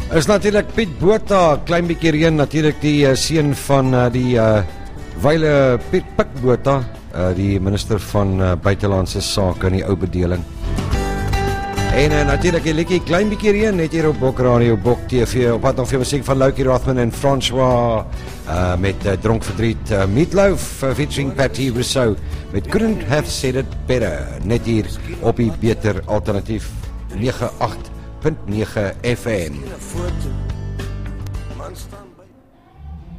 Is natuurlijk Piet Botha, klein bietjie reën, natuurlijk die seun van die wyle Piet Pik Botha, die minister van buitelandse sake in die ou bedeling. En natuurlijk die liedjie klein bietjie reën, net hier op Bok Radio, Bok TV, op wat nog veel muziek van Loukie Rothman en François, met Dronkverdriet, Meatloaf, featuring Patty Rousseau, met Couldn't Have Said It Better, net hier op die Beter Alternatief 98.9 FM.